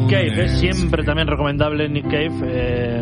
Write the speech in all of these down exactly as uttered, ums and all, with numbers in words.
Nick Cave, ¿eh? Siempre también recomendable Nick Cave. Eh,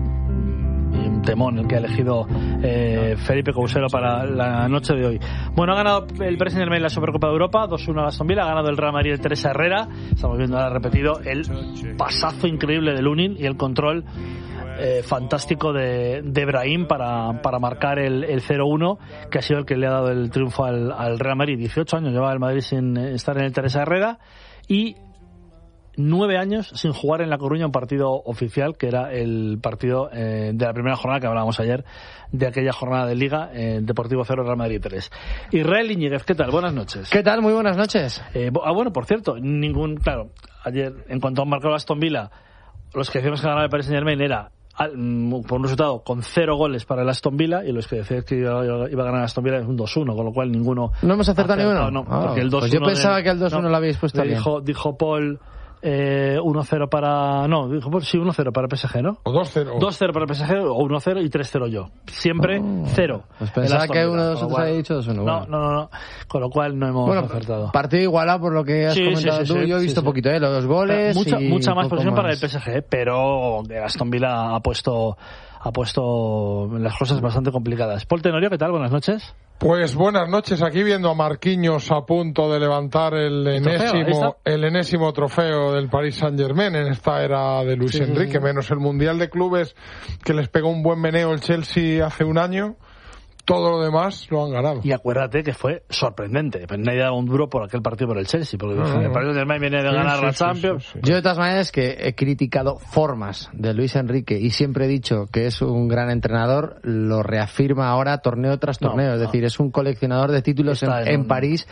y un temón el que ha elegido eh, Felipe Couselo para la noche de hoy. Bueno, ha ganado el Paris Saint-Germain la Supercopa de Europa, dos uno a Aston Villa, ha ganado el Real Madrid el Teresa Herrera. Estamos viendo ahora repetido el pasazo increíble de Lunin y el control eh, fantástico de, de Brahim para, para marcar el, el cero uno, que ha sido el que le ha dado el triunfo al, al Real Madrid. dieciocho años lleva el Madrid sin estar en el Teresa Herrera y nueve años sin jugar en La Coruña un partido oficial, que era el partido eh, de la primera jornada que hablábamos ayer, de aquella jornada de Liga, eh, Deportivo cero, Real Madrid tres. Israel Iñiguez, ¿qué tal? Buenas noches. ¿Qué tal? Muy buenas noches. Eh, ah, bueno, por cierto, ningún, claro, ayer, en cuanto han marcado Aston Villa, los que decíamos que ganaba el Paris Saint-Germain era al, por un resultado con cero goles para el Aston Villa, y los que decían que iba, iba a ganar Aston Villa es un dos uno, con lo cual ninguno... ¿No hemos acertado ni uno? No, ah, porque el dos uno pues yo pensaba de, que el dos uno no, lo habéis puesto bien. Dijo, dijo Paul... Eh, uno cero para... No, dijo, sí, uno cero para P S G, ¿no? O dos cero. dos cero para P S G, o uno cero y tres cero yo. Siempre oh, cero. Pues pensaba que uno de vosotros había dicho dos uno. No, no, no, no. Con lo cual no hemos bueno, acertado. Partido igualado por lo que has sí, comentado sí, sí, tú. Sí, yo he visto sí, poquito, ¿eh? Los dos goles. Mucha, y mucha más posición más. para el P S G, pero Aston Villa ha puesto, ha puesto las cosas bastante complicadas. Paul Tenorio, ¿qué tal? Buenas noches. Pues buenas noches, aquí viendo a Marquinhos a punto de levantar el enésimo, el enésimo trofeo del Paris Saint-Germain en esta era de Luis sí, Enrique, sí, sí. menos el Mundial de Clubes que les pegó un buen meneo el Chelsea hace un año. Todo lo demás lo han ganado. Y acuérdate que fue sorprendente. Pues nadie daba un duro por aquel partido por el Chelsea, porque no, el Paris Saint-Germain viene de sí, ganar sí, la sí, Champions. Sí, sí, sí. Yo de todas maneras que he criticado formas de Luis Enrique y siempre he dicho que es un gran entrenador, lo reafirma ahora torneo tras torneo. No, es decir, no. es un coleccionador de títulos en, en, en París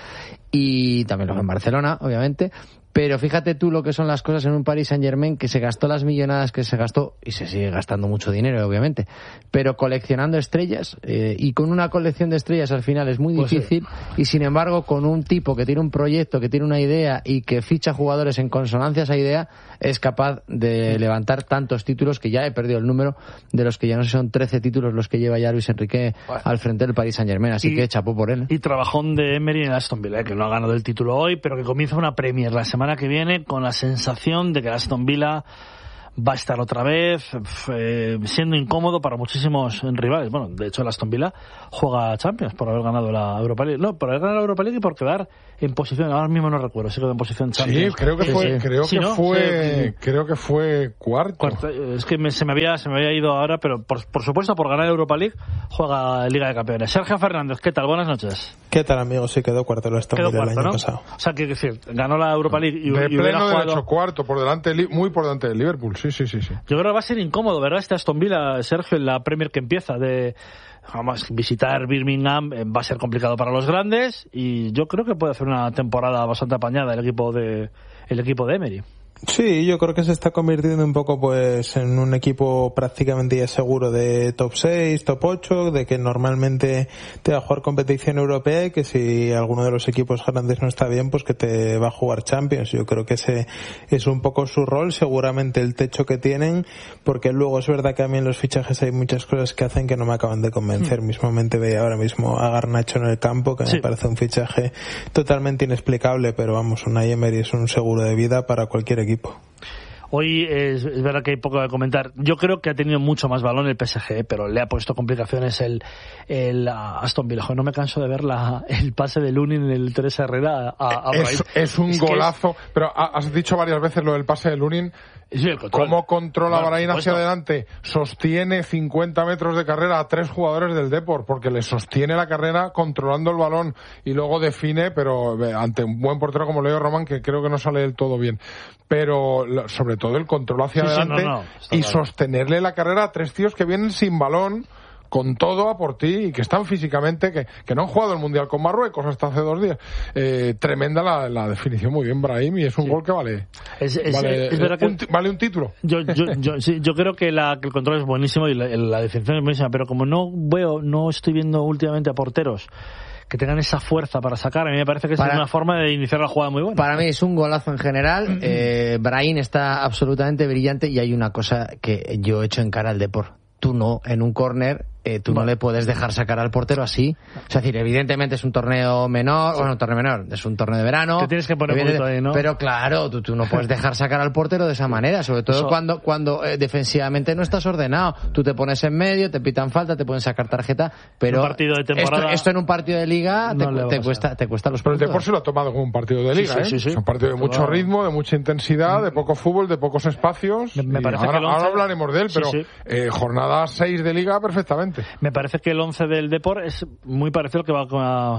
y también lo en Barcelona, obviamente. Pero fíjate tú lo que son las cosas en un Paris Saint-Germain que se gastó las millonadas que se gastó, y se sigue gastando mucho dinero, obviamente, pero coleccionando estrellas, eh, y con una colección de estrellas al final es muy difícil, pues sí. y sin embargo con un tipo que tiene un proyecto, que tiene una idea y que ficha jugadores en consonancia a esa idea, es capaz de levantar tantos títulos que ya he perdido el número de los que ya no sé, son trece títulos los que lleva ya Luis Enrique bueno. al frente del Paris Saint-Germain, así y, que chapó por él. Y trabajón de Emery en Aston Villa, que no ha ganado el título hoy, pero que comienza una Premier la semana que viene con la sensación de que Aston Villa va a estar otra vez eh, siendo incómodo para muchísimos rivales. Bueno, de hecho el Aston Villa juega Champions por haber ganado la Europa League. No, por haber ganado la Europa League y por quedar en posición, ahora mismo no recuerdo, sí quedó en posición Champions. Sí, creo que fue, sí. creo sí, que ¿no? fue, sí. creo que fue cuarto. cuarto. Es que me, se me había, se me había ido ahora, pero por, por supuesto por ganar la Europa League juega Liga de Campeones. Sergio Fernández, ¿qué tal? Buenas noches. ¿Qué tal, amigo? Sí, quedó cuarto el Aston Villa el año ¿no? pasado. O sea, quiero decir, ganó la Europa League y, de y pleno hubiera jugado... derecho, cuarto, por delante, muy por delante del Liverpool. Sí, sí, sí, sí. Yo creo que va a ser incómodo, ¿verdad? Este Aston Villa, Sergio, en la Premier que empieza de... Vamos, visitar Birmingham va a ser complicado para los grandes y yo creo que puede hacer una temporada bastante apañada el equipo de el equipo de Emery. Sí, yo creo que se está convirtiendo un poco pues en un equipo prácticamente ya seguro de top seis, top ocho, de que normalmente te va a jugar competición europea y que si alguno de los equipos grandes no está bien, pues que te va a jugar Champions. Yo creo que ese es un poco su rol, seguramente el techo que tienen, porque luego es verdad que a mí en los fichajes hay muchas cosas que hacen que no me acaban de convencer. Mm. Mismamente veía ahora mismo a Garnacho en el campo, que sí. me parece un fichaje totalmente inexplicable, pero vamos, Unai Emery es un seguro de vida para cualquier equipo. Hoy es, es verdad que hay poco que comentar. Yo creo que ha tenido mucho más balón el P S G, pero le ha puesto complicaciones el, el Aston Villa. No me canso de ver la, el pase de Lunin en el Teresa Herrera a, a es, es un es golazo, es... pero has dicho varias veces lo del pase de Lunin. Sí, el control. ¿Cómo controla bueno, Brahim hacia adelante? Sostiene cincuenta metros de carrera a tres jugadores del Depor, porque le sostiene la carrera controlando el balón y luego define, pero ante un buen portero como Leo Román, que creo que no sale del todo bien. Pero sobre todo el control hacia sí, adelante sí, no, no, y claro. sostenerle la carrera a tres tíos que vienen sin balón, con todo a por ti y que están físicamente, que, que no han jugado el Mundial con Marruecos hasta hace dos días. Eh, tremenda la, la definición, muy bien, Brahim, y es un sí. gol que vale es, es, vale, es verdad un, que vale un título. Yo, yo, yo, sí, yo creo que, la, que el control es buenísimo y la, la definición es buenísima, pero como no veo, no estoy viendo últimamente a porteros que tengan esa fuerza para sacar, a mí me parece que para, es una forma de iniciar la jugada muy buena. Para mí es un golazo en general. eh, Brahim está absolutamente brillante y hay una cosa que yo he hecho en cara al Depor. Tú no, en un córner Eh, tú bueno. no le puedes dejar sacar al portero así. Es decir, evidentemente es un torneo menor, bueno, un torneo menor, es un torneo de verano. Te tienes que poner un poquito ahí, ¿no? Pero claro, tú, tú no puedes dejar sacar al portero de esa manera, sobre todo Eso. cuando cuando eh, defensivamente no estás ordenado. Tú te pones en medio, te pitan falta, te pueden sacar tarjeta, pero un partido de temporada, esto, esto en un partido de liga te, no te cuesta te cuesta los Pero puntos. el Depor se lo ha tomado como un partido de liga, sí, ¿eh? sí, sí, sí. Es un partido de mucho ritmo, de mucha intensidad, de poco fútbol, de pocos espacios. Me, me parece ahora, que el once... ahora hablaremos de él, pero sí, sí. Eh, jornada seis de liga perfectamente. Me parece que el once del Depor es muy parecido al que va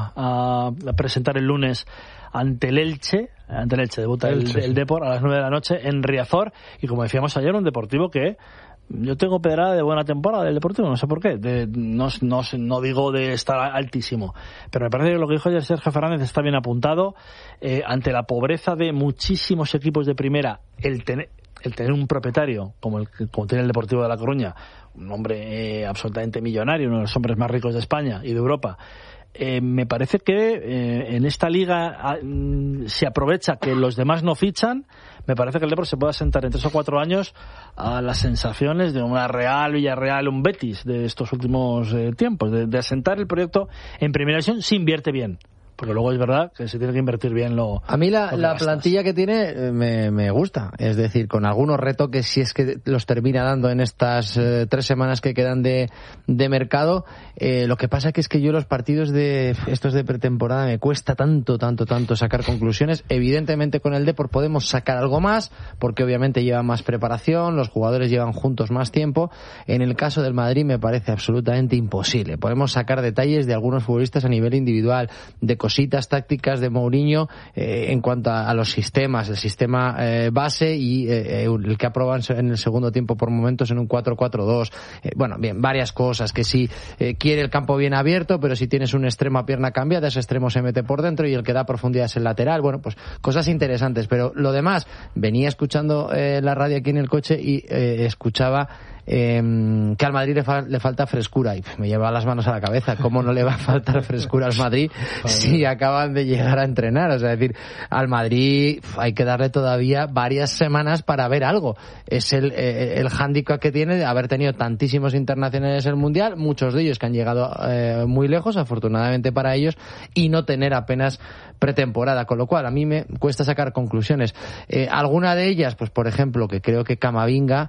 a, a presentar el lunes ante el Elche, ante el Elche, debuta Elche, el, el Depor a las nueve de la noche en Riazor, y como decíamos ayer, un Deportivo que yo tengo pedrada de buena temporada del Deportivo, no sé por qué, de, no, no, no digo de estar altísimo, pero me parece que lo que dijo ayer Sergio Fernández está bien apuntado. Eh, ante la pobreza de muchísimos equipos de primera, el tener el tener un propietario como el como tiene el Deportivo de La Coruña, un hombre eh, absolutamente millonario, uno de los hombres más ricos de España y de Europa, eh, me parece que eh, en esta liga eh, se aprovecha que los demás no fichan. Me parece que el Depor se puede asentar en tres o cuatro años a las sensaciones de una Real, Villarreal, un Betis de estos últimos eh, tiempos, de, de asentar el proyecto en primera división si invierte bien. Porque luego es verdad que se tiene que invertir bien lo A mí la, lo que la gastas. plantilla que tiene me, me gusta. Es decir, con algunos retoques, si es que los termina dando en estas eh, tres semanas que quedan de, de mercado. Eh, lo que pasa que es que yo los partidos de estos de pretemporada me cuesta tanto, tanto, tanto sacar conclusiones. Evidentemente con el Depor podemos sacar algo más, porque obviamente lleva más preparación, los jugadores llevan juntos más tiempo. En el caso del Madrid me parece absolutamente imposible. Podemos sacar detalles de algunos futbolistas a nivel individual, de cositas tácticas de Mourinho eh, en cuanto a, a los sistemas, el sistema eh, base y eh, el que aproban en el segundo tiempo por momentos en un cuatro cuatro dos. Eh, bueno, bien, varias cosas, que si eh, quiere el campo bien abierto, pero si tienes un extremo a pierna cambiada, ese extremo se mete por dentro y el que da profundidad es el lateral. Bueno, pues cosas interesantes, pero lo demás, venía escuchando eh, la radio aquí en el coche y eh, escuchaba Eh, que al Madrid le, fa- le falta frescura y pff, me lleva las manos a la cabeza. ¿Cómo no le va a faltar frescura al Madrid si acaban de llegar a entrenar? O sea, es decir, al Madrid pff, hay que darle todavía varias semanas para ver algo. Es el, eh, el hándicap que tiene de haber tenido tantísimos internacionales en el Mundial, muchos de ellos que han llegado eh, muy lejos, afortunadamente para ellos, y no tener apenas pretemporada, con lo cual a mí me cuesta sacar conclusiones. Eh, alguna de ellas, pues por ejemplo, que creo que Camavinga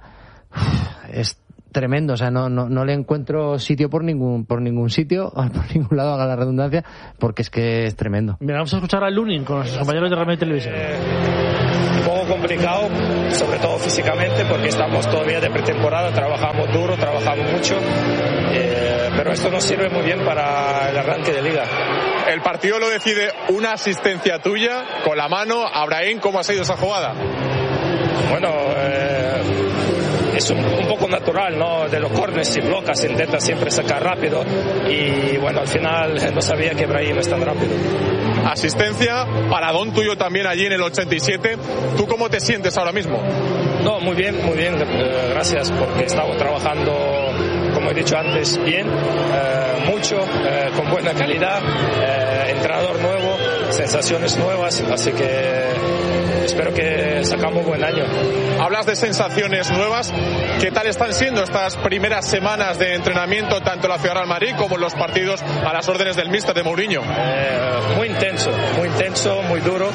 es tremendo, o sea, no, no, no le encuentro sitio por ningún por ningún sitio, por ningún lado, haga la redundancia, porque es que es tremendo. Mira, vamos a escuchar a Lunin con nuestros compañeros de Real Televisión. Eh, un poco complicado, sobre todo físicamente, porque estamos todavía de pretemporada, trabajamos duro, trabajamos mucho, eh, pero esto nos sirve muy bien para el arranque de liga. El partido lo decide una asistencia tuya con la mano. Abraham, ¿cómo ha sido esa jugada? Bueno, eh, es un, un poco natural, ¿no? De los corners, si blocas, intenta siempre sacar rápido y bueno, al final no sabía que Brahim es tan rápido. Asistencia, paradón tuyo también allí en el ochenta y siete. ¿Tú cómo te sientes ahora mismo? No, muy bien, muy bien, eh, gracias, porque estamos trabajando, como he dicho antes, bien, eh, mucho, eh, con buena calidad, eh, entrenador nuevo, sensaciones nuevas, así que espero que sacamos buen año. Hablas de sensaciones nuevas. ¿Qué tal están siendo estas primeras semanas de entrenamiento tanto en la Ciudad Real Madrid como en los partidos a las órdenes del míster de Mourinho? Eh, muy intenso, muy intenso, muy duro,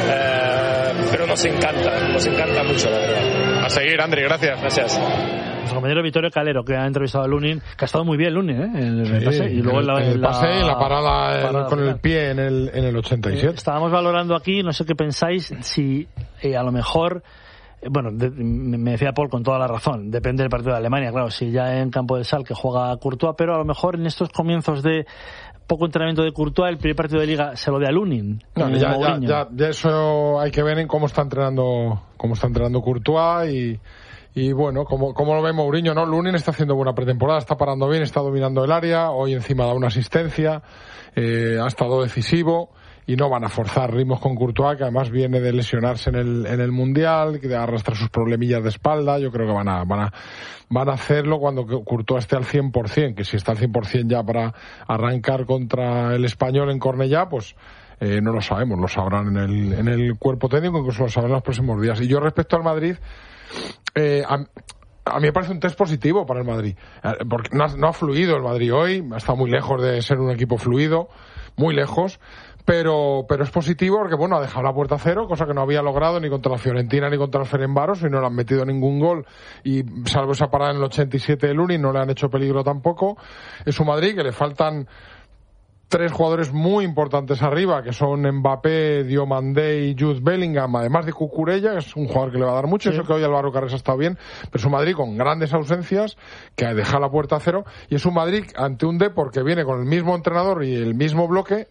eh, pero nos encanta, nos encanta mucho, la verdad. A seguir, Andri, gracias. Gracias. Nuestro compañero Vittorio Calero, que ha entrevistado a Lunin, que ha estado muy bien Lunin, ¿eh? En el Sí, pase, y luego en la, el, el la, pase y la parada, parada el, con final. el pie en el, en el ochenta y siete. Eh, estábamos valorando aquí, no sé qué pensáis, si eh, a lo mejor, eh, bueno, de, me decía Paul con toda la razón, depende del partido de Alemania, claro, si ya en campo de Sal que juega Courtois, pero a lo mejor en estos comienzos de poco entrenamiento de Courtois, el primer partido de Liga se lo de a Lunin. No, ya, ya, ya, ya eso hay que ver en cómo está entrenando, cómo está entrenando Courtois y Y bueno, como, como lo ve Mourinho, ¿no? Lunin está haciendo buena pretemporada, está parando bien, está dominando el área, hoy encima da una asistencia, eh, ha estado decisivo y no van a forzar ritmos con Courtois, que además viene de lesionarse en el, en el Mundial, que arrastra sus problemillas de espalda. Yo creo que van a, van a, van a hacerlo cuando Courtois esté al cien por ciento, que si está al cien por ciento ya para arrancar contra el Español en Cornellá, pues eh, no lo sabemos, lo sabrán en el, en el cuerpo técnico, incluso lo sabrán en los próximos días. Y yo respecto al Madrid, Eh, a, a mí me parece un test positivo para el Madrid, porque no ha, no ha fluido el Madrid hoy, ha estado muy lejos de ser un equipo fluido, muy lejos, pero pero es positivo porque, bueno, ha dejado la puerta a cero, cosa que no había logrado ni contra la Fiorentina ni contra el Ferencváros, y no le han metido ningún gol, y salvo esa parada en el ochenta y siete del Uni, no le han hecho peligro tampoco. Es un Madrid que le faltan tres jugadores muy importantes arriba, que son Mbappé, Diomandé y Jude Bellingham, además de Cucurella, que es un jugador que le va a dar mucho. Sí. Eso que hoy Álvaro Carrés ha estado bien, pero es un Madrid con grandes ausencias, que deja la puerta a cero, y es un Madrid ante un Depor que viene con el mismo entrenador y el mismo bloque,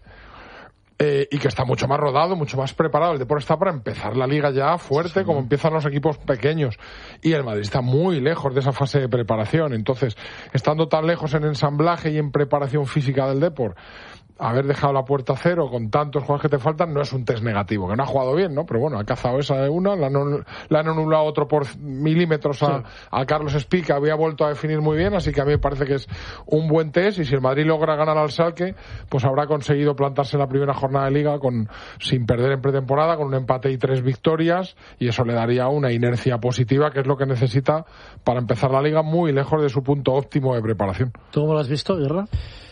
Eh, y que está mucho más rodado, mucho más preparado. El Depor está para empezar la Liga ya fuerte, sí, como empiezan los equipos pequeños, y el Madrid está muy lejos de esa fase de preparación. Entonces, estando tan lejos en ensamblaje y en preparación física del Depor, haber dejado la puerta a cero con tantos jugadores que te faltan no es un test negativo, que no ha jugado bien, ¿no? Pero bueno, ha cazado esa de una, la han, la han anulado otro por milímetros a, sí. a Carlos Espí, que había vuelto a definir muy bien, así que a mí me parece que es un buen test, y si el Madrid logra ganar al Schalke, pues habrá conseguido plantarse en la primera jornada de Liga con sin perder en pretemporada, con un empate y tres victorias, y eso le daría una inercia positiva, que es lo que necesita para empezar la Liga muy lejos de su punto óptimo de preparación. ¿Tú cómo lo has visto, Guerra?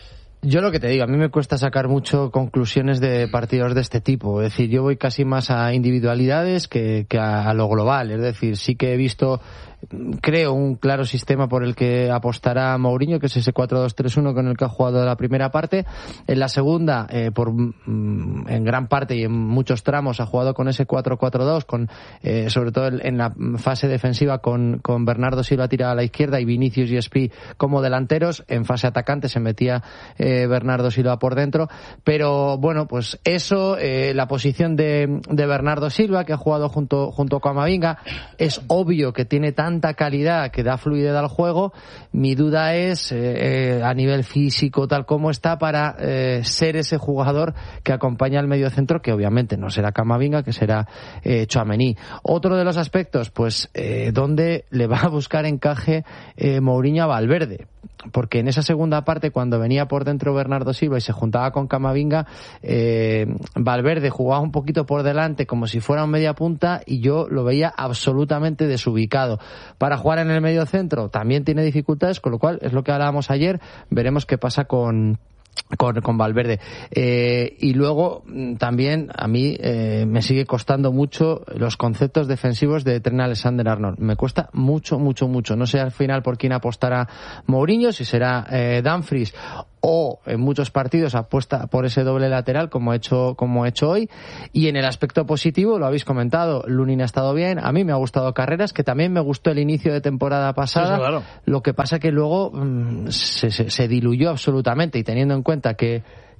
Yo lo que te digo, a mí me cuesta sacar mucho conclusiones de partidos de este tipo. Es decir, yo voy casi más a individualidades que, que a, a lo global. Es decir, sí que he visto, creo, un claro sistema por el que apostará Mourinho, que es ese cuatro dos tres uno con el que ha jugado la primera parte. En la segunda, eh, por mm, en gran parte y en muchos tramos, ha jugado con ese cuatro cuatro dos, con eh, sobre todo en la fase defensiva con, con Bernardo Silva tirado a la izquierda y Vinicius y Espí como delanteros. En fase atacante se metía eh, Bernardo Silva por dentro, pero bueno, pues eso, eh, la posición de, de Bernardo Silva, que ha jugado junto, junto con Camavinga, es obvio que tiene tanta calidad que da fluidez al juego. Mi duda es, eh, eh, a nivel físico, tal como está, para eh, ser ese jugador que acompaña al mediocentro, que obviamente no será Camavinga, que será eh, Tchouaméni. Otro de los aspectos, pues, eh, ¿dónde le va a buscar encaje eh, Mourinho a Valverde? Porque en esa segunda parte, cuando venía por dentro Bernardo Silva y se juntaba con Camavinga, eh, Valverde jugaba un poquito por delante como si fuera un media punta, y yo lo veía absolutamente desubicado. Para jugar en el medio centro también tiene dificultades, con lo cual es lo que hablábamos ayer, veremos qué pasa con Con, con Valverde. Eh, y luego también a mí eh, me sigue costando mucho los conceptos defensivos de Trent Alexander-Arnold. Me cuesta mucho, mucho, mucho. No sé al final por quién apostará Mourinho, si será eh, Dumfries, o en muchos partidos apuesta por ese doble lateral como ha hecho, como ha hecho hoy. Y en el aspecto positivo, lo habéis comentado, Lunin ha estado bien, a mí me ha gustado Carreras, que también me gustó el inicio de temporada pasada. Sí, sí, claro. Lo que pasa que luego mmm, se, se, se diluyó absolutamente, y teniendo en cuenta que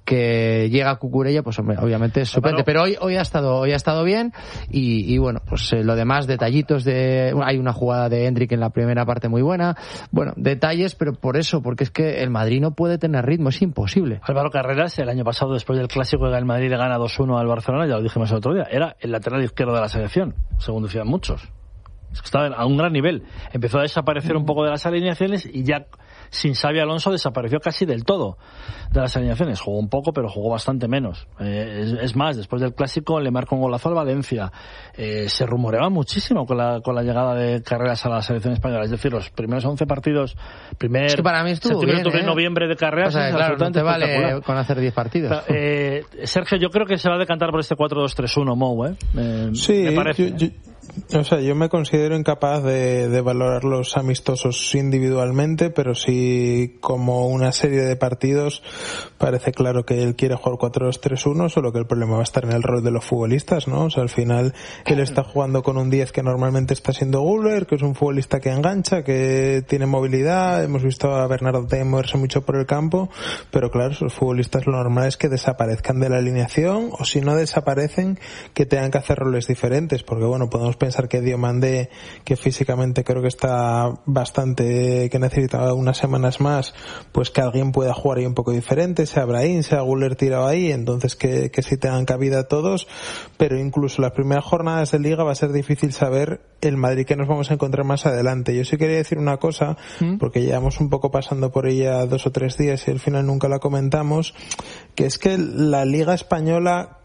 que llega Cucurella, pues hombre, obviamente es suplente, pero hoy hoy ha estado hoy ha estado bien, y, y bueno, pues eh, lo demás, detallitos de, hay una jugada de Hendrik en la primera parte muy buena, bueno, detalles, pero por eso, porque es que el Madrid no puede tener ritmo, es imposible. Álvaro Carreras, el año pasado, después del clásico, el Madrid le gana dos uno al Barcelona, ya lo dijimos el otro día, era el lateral izquierdo de la selección, según decían muchos. Es que estaba a un gran nivel. Empezó a desaparecer un poco de las alineaciones, y ya sin Xabi Alonso desapareció casi del todo de las alineaciones. Jugó un poco, pero jugó bastante menos. Eh, es, es más, después del clásico le marcó un golazo al Valencia. Eh, se rumoreaba muchísimo con la, con la llegada de Carreras a la selección española. Es decir, los primeros once partidos, primer es que para mí estuvo bien, bien, ¿eh? noviembre de Carreras, o sea, es claro, no te vale con hacer diez partidos. O sea, eh, Sergio, yo creo que se va a decantar por este cuatro dos tres uno, Mou, ¿eh? Me, sí, me parece. Yo, yo, o sea, yo me considero incapaz de, de valorar los amistosos individualmente, pero sí como una serie de partidos parece claro que él quiere jugar cuatro dos tres uno, solo que el problema va a estar en el rol de los futbolistas, ¿no? O sea, al final él está jugando con un diez que normalmente está siendo Güler, que es un futbolista que engancha, que tiene movilidad, hemos visto a Bernardo también moverse mucho por el campo, pero claro, esos futbolistas lo normal es que desaparezcan de la alineación, o si no desaparecen, que tengan que hacer roles diferentes, porque bueno, podemos pensar que Diomandé, que físicamente creo que está bastante, que necesita unas semanas más, pues que alguien pueda jugar ahí un poco diferente, sea Brahim, sea Güler tirado ahí, entonces que, que sí tengan cabida todos, pero incluso las primeras jornadas de Liga va a ser difícil saber el Madrid que nos vamos a encontrar más adelante. Yo sí quería decir una cosa, ¿Mm? porque llevamos un poco pasando por ella dos o tres días y al final nunca la comentamos, que es que la Liga Española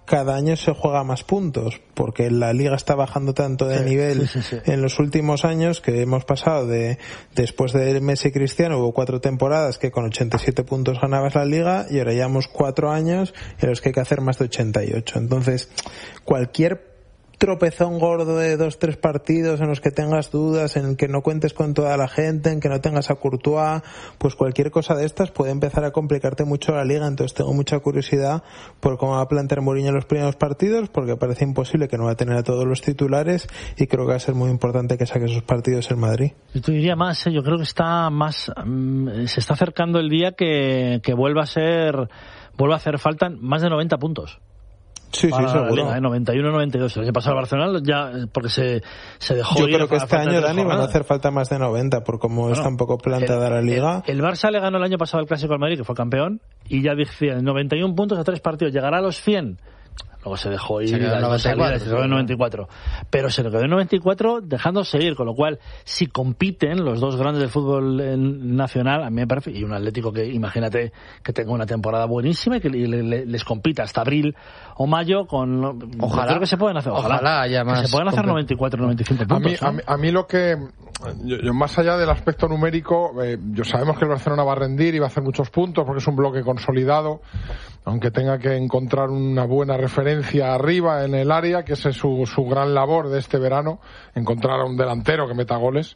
cada año se juega más puntos, porque la liga está bajando tanto de sí, nivel sí, sí, sí. en los últimos años que hemos pasado de, después de Messi y Cristiano hubo cuatro temporadas que con ochenta y siete puntos ganabas la liga y ahora llevamos cuatro años en los que hay que hacer más de ochenta y ocho. Entonces, cualquier tropezón gordo de dos, tres partidos en los que tengas dudas, en que no cuentes con toda la gente, en que no tengas a Courtois, pues cualquier cosa de estas puede empezar a complicarte mucho la liga. Entonces tengo mucha curiosidad por cómo va a plantear Mourinho los primeros partidos, porque parece imposible que no va a tener a todos los titulares y creo que va a ser muy importante que saque esos partidos en Madrid. Yo te diría más, ¿eh? Yo creo que está más, um, se está acercando el día que, que vuelva a ser, vuelva a hacer falta más de noventa puntos. Sí, sí, seguro. Liga, ¿eh? noventa y uno noventa y dos. El año pasado el Barcelona ya, porque se, se dejó Yo ir. creo que este año, Dani, van a hacer falta más de noventa, por cómo bueno, está un poco planteada el, la liga. El, el Barça le ganó el año pasado el Clásico al Madrid, que fue campeón, y ya decía, noventa y uno puntos a tres partidos. ¿Llegará a los cien? Luego se dejó ir, se quedó en noventa y cuatro, se quedó en noventa y cuatro. Pero se le quedó en noventa y cuatro dejando seguir, con lo cual, si compiten los dos grandes del fútbol nacional, a mí me parece, y un Atlético que, imagínate, que tenga una temporada buenísima y que le, le, les compita hasta abril o mayo con... Ojalá. Creo que se pueden hacer, ojalá, ojalá haya más. Se pueden hacer noventa y cuatro, noventa y cinco puntos. A mí, a mí, a mí lo que... Yo, yo, más allá del aspecto numérico, eh, yo sabemos que el Barcelona va a rendir y va a hacer muchos puntos porque es un bloque consolidado, aunque tenga que encontrar una buena referencia arriba en el área, que esa es su, su gran labor de este verano, encontrar a un delantero que meta goles.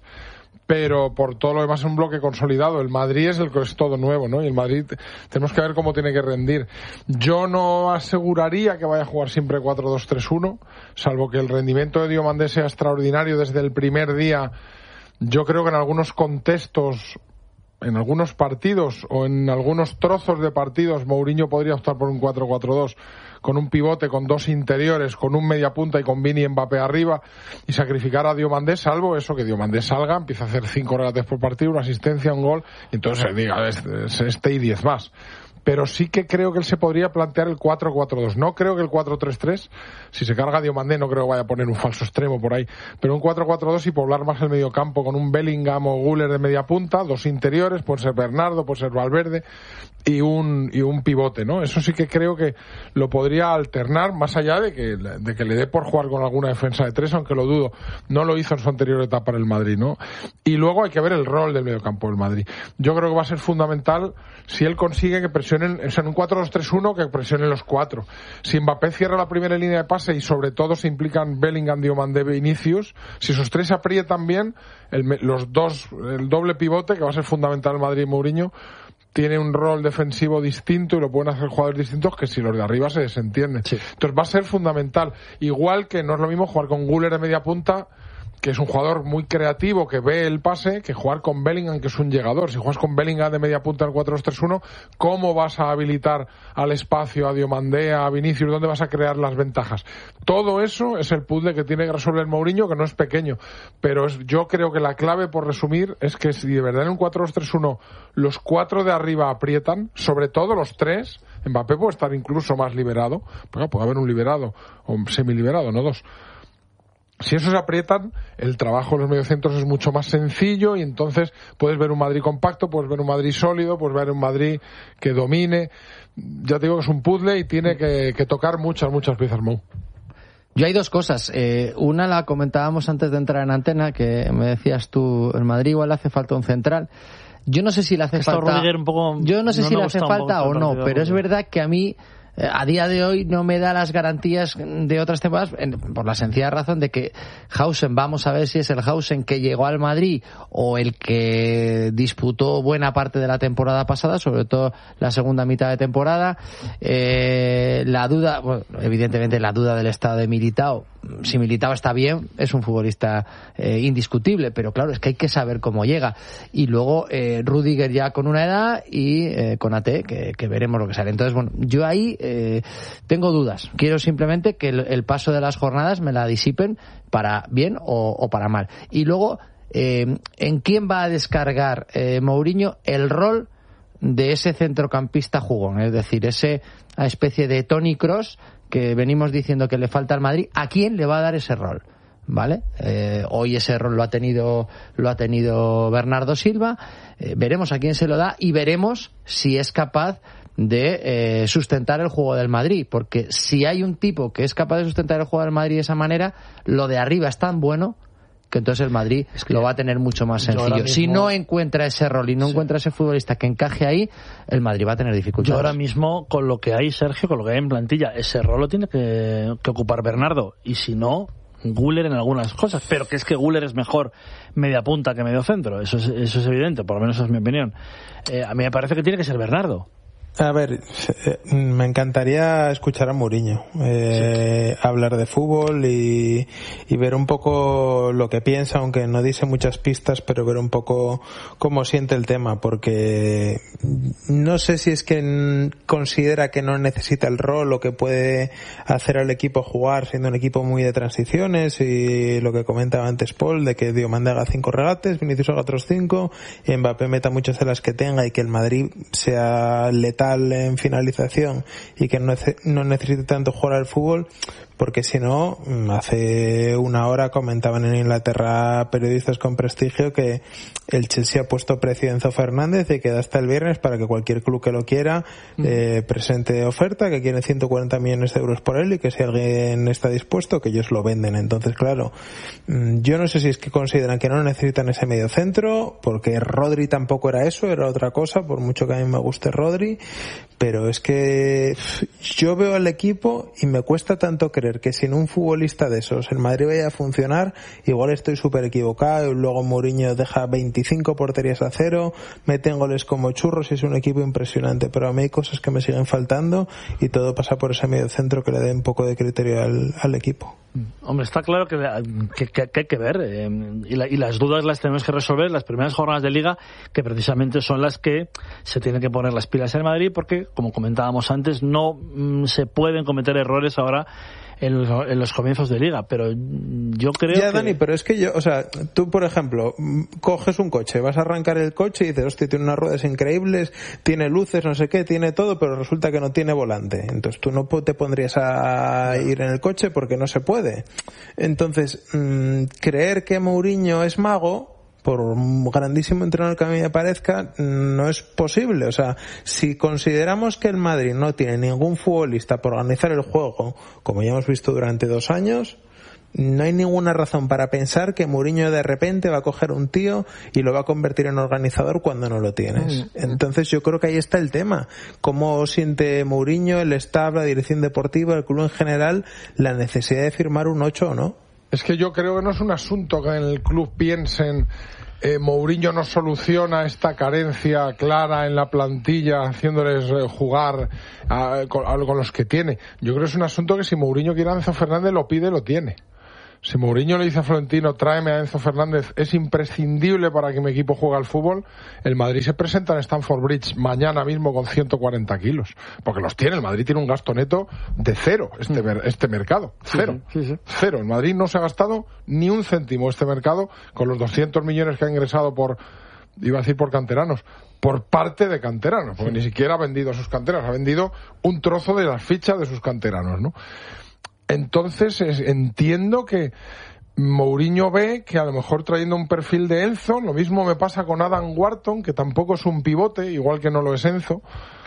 Pero por todo lo demás es un bloque consolidado. El Madrid es el que es todo nuevo, ¿no? Y el Madrid tenemos que ver cómo tiene que rendir. Yo no aseguraría que vaya a jugar siempre cuatro dos tres uno, salvo que el rendimiento de Diomandé sea extraordinario desde el primer día. Yo creo que en algunos contextos, en algunos partidos o en algunos trozos de partidos, Mourinho podría optar por un cuatro cuatro dos, con un pivote, con dos interiores, con un media punta y con Vini y Mbappé arriba, y sacrificar a Diomandé, salvo eso, que Diomandé salga, empieza a hacer cinco regates por partido, una asistencia, un gol, y entonces se diga, este, este y diez más. Pero sí que creo que él se podría plantear el cuatro cuatro dos. No creo que el cuatro tres tres, si se carga Diomandé, no creo que vaya a poner un falso extremo por ahí, pero un cuatro cuatro dos y poblar más el medio campo con un Bellingham o Güler de media punta, dos interiores, puede ser Bernardo, puede ser Valverde, y un y un pivote, ¿no? Eso sí que creo que lo podría alternar, más allá de que, de que le dé por jugar con alguna defensa de tres, aunque lo dudo. No lo hizo en su anterior etapa en el Madrid, ¿no? Y luego hay que ver el rol del medio campo del Madrid. Yo creo que va a ser fundamental si él consigue que presionen, o sea, en un cuatro dos tres uno, que presionen los cuatro. Si Mbappé cierra la primera línea de pase y sobre todo se implican Bellingham, Diomandé, Vinicius, si esos tres se aprietan bien, el, los dos, el doble pivote, que va a ser fundamental el Madrid y Mourinho, tiene un rol defensivo distinto y lo pueden hacer jugadores distintos que si los de arriba se desentienden. Sí. Entonces va a ser fundamental. Igual que no es lo mismo jugar con Güler de media punta, que es un jugador muy creativo, que ve el pase, que jugar con Bellingham, que es un llegador. Si juegas con Bellingham de media punta al cuatro dos tres uno, ¿cómo vas a habilitar al espacio, a Diomandé, a Vinicius? ¿Dónde vas a crear las ventajas? Todo eso es el puzzle que tiene que resolver Mourinho, que no es pequeño. Pero es, yo creo que la clave, por resumir, es que si de verdad en un cuatro dos tres uno los cuatro de arriba aprietan, sobre todo los tres, Mbappé puede estar incluso más liberado, porque puede haber un liberado, o un semiliberado, no dos. Si esos aprietan, el trabajo en los mediocentros es mucho más sencillo y entonces puedes ver un Madrid compacto, puedes ver un Madrid sólido, puedes ver un Madrid que domine. Ya te digo que es un puzzle y tiene que, que tocar muchas, muchas piezas, Mou. Yo hay dos cosas. Eh, una la comentábamos antes de entrar en antena, que me decías tú, el Madrid igual hace falta un central. Yo no sé si le hace falta... Un poco, yo no sé no si le hace falta o no, pero es verdad que a mí... a día de hoy no me da las garantías de otras temporadas, por la sencilla razón de que Hausen, vamos a ver si es el Hausen que llegó al Madrid o el que disputó buena parte de la temporada pasada, sobre todo la segunda mitad de temporada. Eh, la duda, bueno, evidentemente la duda del estado de Militao. Si Militao está bien, es un futbolista eh, indiscutible, pero claro, es que hay que saber cómo llega. Y luego eh, Rüdiger ya con una edad y eh, con A T, que, que veremos lo que sale. Entonces, bueno, yo ahí eh, tengo dudas. Quiero simplemente que el, el paso de las jornadas me la disipen para bien o, o para mal. Y luego, eh, ¿en quién va a descargar eh, Mourinho el rol de ese centrocampista jugón? Es decir, ese especie de Toni Kroos que venimos diciendo que le falta al Madrid. ¿A quién le va a dar ese rol? ¿Vale? Eh, hoy ese rol lo ha tenido lo ha tenido Bernardo Silva. Eh, veremos a quién se lo da y veremos si es capaz de eh, sustentar el juego del Madrid, porque si hay un tipo que es capaz de sustentar el juego del Madrid de esa manera, lo de arriba es tan bueno que entonces el Madrid es que lo va a tener mucho más sencillo. Mismo, si no encuentra ese rol y no sí. encuentra ese futbolista que encaje ahí, el Madrid va a tener dificultades. Yo ahora mismo, con lo que hay, Sergio, con lo que hay en plantilla, ese rol lo tiene que, que ocupar Bernardo, y si no, Güler en algunas cosas, pero que es que Güler es mejor media punta que medio centro, eso es, eso es evidente, por lo menos esa es mi opinión. Eh, a mí me parece que tiene que ser Bernardo. A ver, me encantaría escuchar a Mourinho eh, sí. hablar de fútbol y, y ver un poco lo que piensa, aunque no dice muchas pistas, pero ver un poco cómo siente el tema, porque no sé si es que considera que no necesita el rol o que puede hacer al equipo jugar siendo un equipo muy de transiciones, y lo que comentaba antes Paul, de que Diomande haga cinco regates, Vinicius haga otros cinco, y Mbappé meta muchas de las que tenga, y que el Madrid sea letal en finalización y que no, no necesite tanto jugar al fútbol, porque si no, hace una hora comentaban en Inglaterra periodistas con prestigio que el Chelsea ha puesto precio a Enzo Fernández y queda hasta el viernes para que cualquier club que lo quiera eh, presente oferta, que quieren ciento cuarenta millones de euros por él, y que si alguien está dispuesto, que ellos lo venden. Entonces, claro, yo no sé si es que consideran que no necesitan ese medio centro, porque Rodri tampoco era eso, era otra cosa, por mucho que a mí me guste Rodri, pero es que yo veo al equipo y me cuesta tanto creer que sin un futbolista de esos el Madrid vaya a funcionar. Igual estoy súper equivocado, y luego Mourinho deja veinticinco porterías a cero, meten goles como churros y es un equipo impresionante, pero a mí hay cosas que me siguen faltando, y todo pasa por ese medio centro que le dé un poco de criterio al, al equipo. Hombre, está claro que, que, que, que hay que ver, eh, y, la, y las dudas las tenemos que resolver las primeras jornadas de Liga, que precisamente son las que se tienen que poner las pilas en Madrid, porque, como comentábamos antes, no mm, se pueden cometer errores ahora en los, en los comienzos de Liga, pero yo creo ya, que... Dani, pero es que yo, o sea, tú, por ejemplo, coges un coche, vas a arrancar el coche y dices, hostia, tiene unas ruedas increíbles, tiene luces, no sé qué, tiene todo, pero resulta que no tiene volante. Entonces tú no te pondrías a ir en el coche porque no se puede. Entonces, mmm, creer que Mourinho es mago, por un grandísimo entrenador que a mí me parezca, no es posible. O sea, si consideramos que el Madrid no tiene ningún futbolista por organizar el juego, como ya hemos visto durante dos años, no hay ninguna razón para pensar que Mourinho de repente va a coger un tío y lo va a convertir en organizador cuando no lo tienes. Entonces yo creo que ahí está el tema. ¿Cómo siente Mourinho, el staff, la dirección deportiva, el club en general, la necesidad de firmar un ocho o no? Es que yo creo que no es un asunto que en el club piensen eh, Mourinho no soluciona esta carencia clara en la plantilla haciéndoles eh, jugar a, con, a, con los que tiene. Yo creo que es un asunto que si Mourinho quiere a Enzo Fernández, lo pide, lo tiene. Si Mourinho le dice a Florentino, tráeme a Enzo Fernández, es imprescindible para que mi equipo juegue al fútbol, el Madrid se presenta en Stamford Bridge mañana mismo con ciento cuarenta kilos. Porque los tiene, el Madrid tiene un gasto neto de cero, este, este mercado. Cero. Sí, sí, sí. Cero. El Madrid no se ha gastado ni un céntimo este mercado con los doscientos millones que ha ingresado por, iba a decir por canteranos, por parte de canteranos, porque sí. Ni siquiera ha vendido a sus canteranos, ha vendido un trozo de las fichas de sus canteranos, ¿no? Entonces es, entiendo que Mourinho ve que a lo mejor trayendo un perfil de Enzo, lo mismo me pasa con Adam Wharton, que tampoco es un pivote, igual que no lo es Enzo,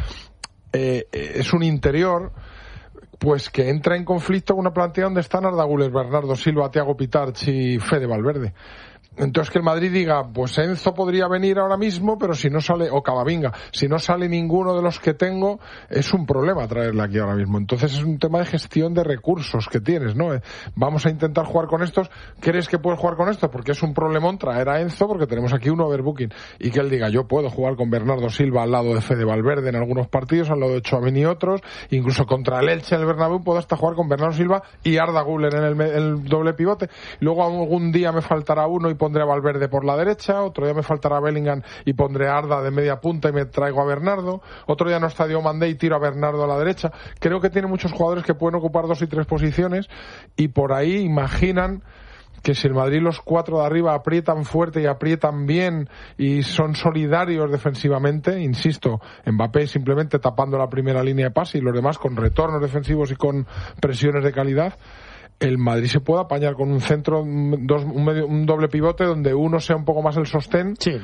eh, es un interior, pues que entra en conflicto con una plantilla donde están Arda Güler, Bernardo Silva, Thiago Pitarch y Fede Valverde. Entonces que el Madrid diga, pues Enzo podría venir ahora mismo, pero si no sale, o Camavinga, si no sale ninguno de los que tengo, es un problema traerle aquí ahora mismo. Entonces es un tema de gestión de recursos que tienes, ¿no? Vamos a intentar jugar con estos, ¿crees que puedes jugar con estos? Porque es un problemón traer a Enzo, porque tenemos aquí un overbooking, y que él diga, yo puedo jugar con Bernardo Silva al lado de Fede Valverde en algunos partidos, al lado de Tchouaméni y otros, incluso contra el Elche en el Bernabéu puedo hasta jugar con Bernardo Silva y Arda Güler en el, el doble pivote. Luego algún día me faltará uno y pondré a Valverde por la derecha, otro día me faltará Bellingham y pondré a Arda de media punta y me traigo a Bernardo, otro día no está Diomande y tiro a Bernardo a la derecha. Creo que tiene muchos jugadores que pueden ocupar dos y tres posiciones, y por ahí imaginan que si el Madrid los cuatro de arriba aprietan fuerte y aprietan bien y son solidarios defensivamente, insisto, Mbappé simplemente tapando la primera línea de pase y los demás con retornos defensivos y con presiones de calidad, el Madrid se puede apañar con un centro, dos, un, medio, un doble pivote donde uno sea un poco más el sostén, sí,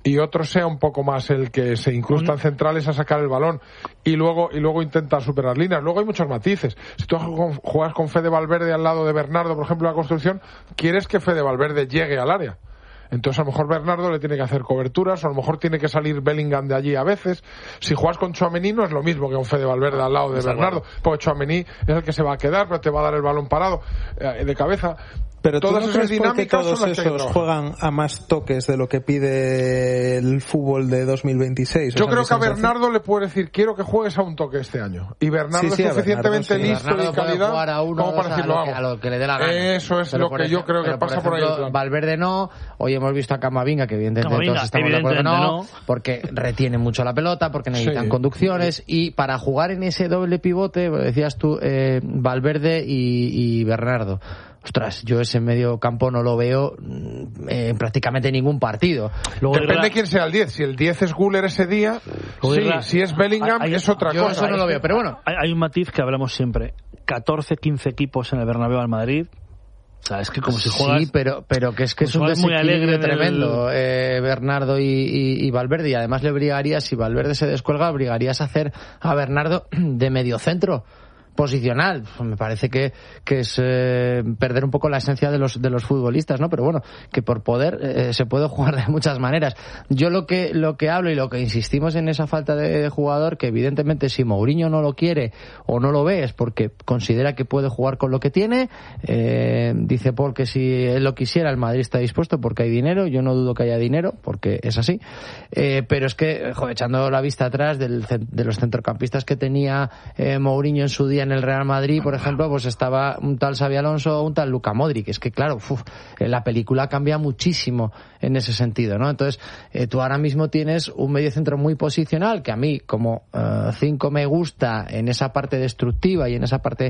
y otro sea un poco más el que se incrusta en centrales a sacar el balón y luego y luego intenta superar líneas. Luego hay muchos matices. Si tú juegas con Fede Valverde al lado de Bernardo, por ejemplo, en la construcción, quieres que Fede Valverde llegue al área. Entonces a lo mejor Bernardo le tiene que hacer coberturas, o a lo mejor tiene que salir Bellingham de allí a veces. Si juegas con Tchouaméni no es lo mismo que un Fede Valverde al lado de Bernardo, porque Tchouaméni es el que se va a quedar, pero te va a dar el balón parado eh, de cabeza. Pero todas ¿tú no esas crees porque todos son las esos juegan a más toques de lo que pide el fútbol de dos mil veintiséis? Yo creo que a Bernardo le puede decir, quiero que juegues a un toque este año. Y Bernardo sí, sí, es suficientemente Bernardo, sí. listo Bernardo y calidad puede jugar a uno, como para dos, decirlo a lo, que, a lo que le dé la gana. Eso es pero lo que ejemplo, yo creo que pasa por, por, ejemplo, por ahí. Plan. Valverde no. Hoy hemos visto a Camavinga, que evidentemente Camavinga, todos estamos de acuerdo que no, no, porque retiene mucho la pelota, porque necesitan Sí. conducciones, y para jugar en ese doble pivote, decías tú, eh, Valverde y, y Bernardo. Ostras, yo ese medio campo no lo veo eh, en prácticamente ningún partido. Luego, depende de quién sea el diez. Si el diez es Güler ese día, sí. Irra, Si es Bellingham, hay, es otra yo cosa. Eso no lo veo, pero bueno. Hay, hay un matiz que hablamos siempre. catorce, quince equipos en el Bernabéu al Madrid. O sea, es que como si juegas... Sí, pero, pero que es que es un desequilibrio tremendo, el... eh, Bernardo y, y, y Valverde, y además le obligarías, si Valverde se descuelga, obligarías a hacer a Bernardo de mediocentro posicional. Me parece que, que es eh, perder un poco la esencia de los de los futbolistas, ¿no? Pero bueno, que por poder eh, se puede jugar de muchas maneras. Yo lo que lo que hablo y lo que insistimos en esa falta de jugador, que evidentemente si Mourinho no lo quiere o no lo ve es porque considera que puede jugar con lo que tiene. Eh, dice Paul que si él lo quisiera, el Madrid está dispuesto porque hay dinero. Yo no dudo que haya dinero, porque es así. Eh, pero es que, joder, echando la vista atrás del, de los centrocampistas que tenía eh, Mourinho en su día en el Real Madrid, por ejemplo, pues estaba un tal Xabi Alonso o un tal Luka Modric. Es que claro, uf, la película cambia muchísimo en ese sentido, ¿no? Entonces, eh, tú ahora mismo tienes un mediocentro muy posicional, que a mí como uh, cinco me gusta en esa parte destructiva y en esa parte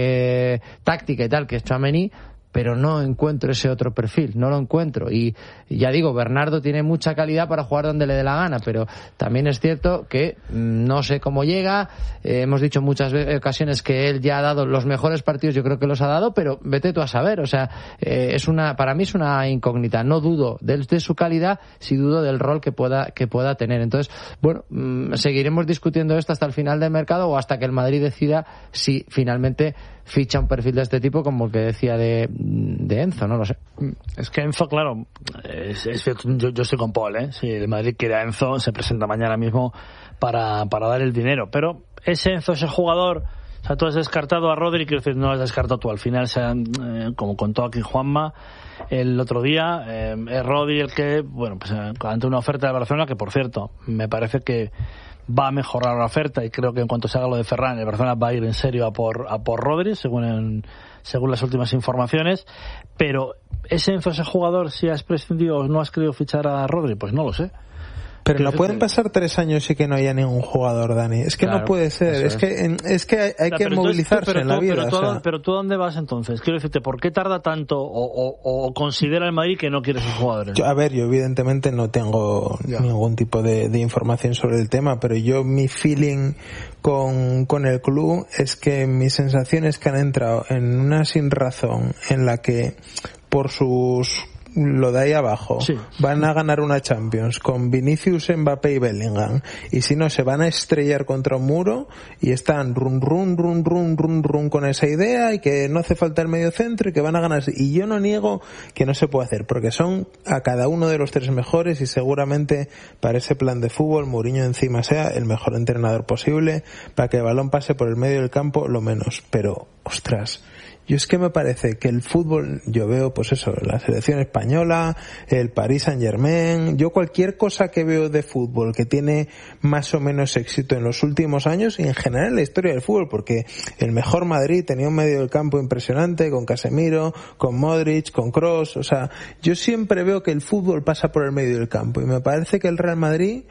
eh, táctica y tal, que es Tchouaméni, pero no encuentro ese otro perfil, no lo encuentro. Y ya digo, Bernardo tiene mucha calidad para jugar donde le dé la gana, pero también es cierto que no sé cómo llega. Eh, hemos dicho muchas ocasiones que él ya ha dado los mejores partidos, yo creo que los ha dado, pero vete tú a saber. O sea, eh, es una, para mí es una incógnita. No dudo de, de su calidad, sí dudo del rol que pueda, que pueda tener. Entonces, bueno, mmm, seguiremos discutiendo esto hasta el final del mercado o hasta que el Madrid decida si finalmente ficha un perfil de este tipo, como el que decía de, de Enzo, no lo sé. Es que Enzo, claro, es, es, yo, yo estoy con Paul, ¿eh? Si el Madrid quiere a Enzo, se presenta mañana mismo para, para dar el dinero. Pero ese Enzo, ese jugador, o sea, tú has descartado a Rodri, quiero decir, no lo has descartado tú. Al final, se han, eh, como contó aquí Juanma el otro día, eh, es Rodri el que, bueno, pues eh, ante una oferta de Barcelona, que por cierto, me parece que va a mejorar la oferta, y creo que en cuanto se haga lo de Ferran, el Barcelona va a ir en serio a por a por Rodri, según en, según las últimas informaciones. Pero ese Enzo, ese jugador, si has prescindido o no has querido fichar a Rodri, pues no lo sé. Pero no pueden pasar tres años y que no haya ningún jugador, Dani. Es que claro, no puede ser. Es, es que es que hay, hay que movilizarse tú, en la tú, vida. Pero tú, o sea. pero tú, ¿a dónde vas entonces? Quiero decirte, ¿por qué tarda tanto o, o, o considera el Madrid que no quiere sus jugadores? Yo, a ver, yo evidentemente no tengo ya. ningún tipo de, de información sobre el tema, pero yo mi feeling con, con el club es que mis sensaciones que han entrado en una sin razón en la que por sus lo de ahí abajo, sí. van a ganar una Champions con Vinicius, Mbappé y Bellingham, y si no se van a estrellar contra un muro y están run run run run run run con esa idea y que no hace falta el medio centro y que van a ganar. Y yo no niego que no se puede hacer, porque son a cada uno de los tres mejores y seguramente para ese plan de fútbol Mourinho encima sea el mejor entrenador posible para que el balón pase por el medio del campo lo menos. Pero, ostras, yo es que me parece que el fútbol, yo veo pues eso, la selección española, el Paris Saint-Germain, yo cualquier cosa que veo de fútbol que tiene más o menos éxito en los últimos años y en general en la historia del fútbol, porque el mejor Madrid tenía un medio del campo impresionante con Casemiro, con Modric, con Kroos, o sea, yo siempre veo que el fútbol pasa por el medio del campo y me parece que el Real Madrid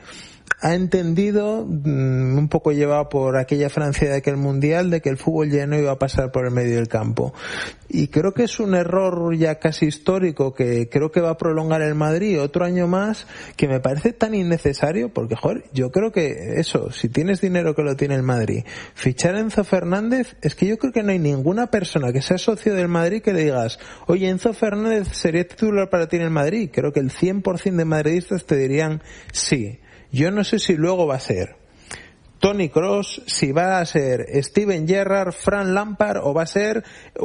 ha entendido, mmm, un poco llevado por aquella Francia de aquel mundial, de que el fútbol ya no iba a pasar por el medio del campo. Y creo que es un error ya casi histórico que creo que va a prolongar el Madrid otro año más, que me parece tan innecesario, porque joder, yo creo que eso, si tienes dinero que lo tiene el Madrid, fichar a Enzo Fernández, es que yo creo que no hay ninguna persona que sea socio del Madrid que le digas, oye, Enzo Fernández sería titular para ti en el Madrid. Creo que el cien por ciento de madridistas te dirían sí. Yo no sé si luego va a ser Toni Kroos, si va a ser Steven Gerrard, Fran Lampard, o va a ser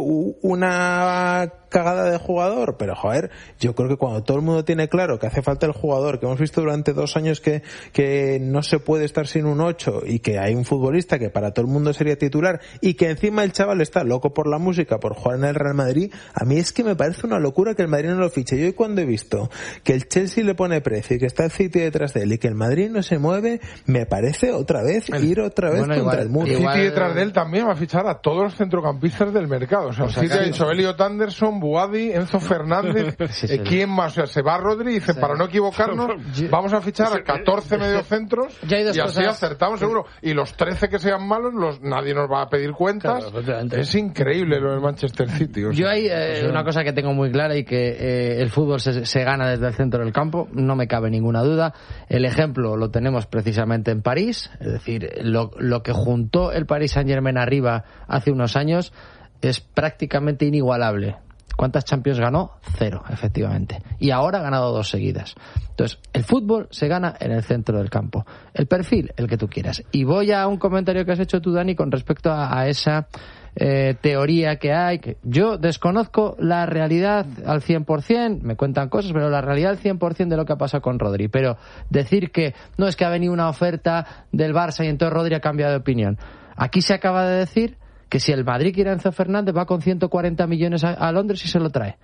una cagada de jugador, pero joder, yo creo que cuando todo el mundo tiene claro que hace falta el jugador, que hemos visto durante dos años que, que no se puede estar sin un ocho, y que hay un futbolista que para todo el mundo sería titular, y que encima el chaval está loco por la música, por jugar en el Real Madrid, a mí es que me parece una locura que el Madrid no lo fiche. Yo hoy cuando he visto que el Chelsea le pone precio y que está el City detrás de él y que el Madrid no se mueve, me parece otra vez el, ir otra vez bueno, contra igual, el muro. El City detrás de él también va a fichar a todos los centrocampistas del mercado. O sea, el City ha dicho Elliot Anderson, Buadi, Enzo Fernández, sí, sí, ¿quién más? O sea, se va Rodri y dice, sí, para no equivocarnos, vamos a fichar a catorce mediocentros y así cosas... acertamos seguro. Y los trece que sean malos, los nadie nos va a pedir cuentas. Claro, es increíble lo del Manchester City. O sea, yo hay eh, o sea, una cosa que tengo muy clara, y que eh, el fútbol se, se gana desde el centro del campo, no me cabe ninguna duda. El ejemplo lo tenemos precisamente en París, es decir, lo, lo que juntó el Paris Saint-Germain arriba hace unos años es prácticamente inigualable. ¿Cuántas Champions ganó? Cero, efectivamente. Y ahora ha ganado dos seguidas. Entonces, el fútbol se gana en el centro del campo. El perfil, el que tú quieras. Y voy a un comentario que has hecho tú, Dani, con respecto a, a esa eh, teoría que hay. Que yo desconozco la realidad al cien por ciento, me cuentan cosas, pero la realidad al cien por ciento de lo que ha pasado con Rodri. Pero decir que no es que ha venido una oferta del Barça y entonces Rodri ha cambiado de opinión. Aquí se acaba de decir que si el Madrid quiere a Enzo Fernández va con ciento cuarenta millones a, a Londres y se lo trae.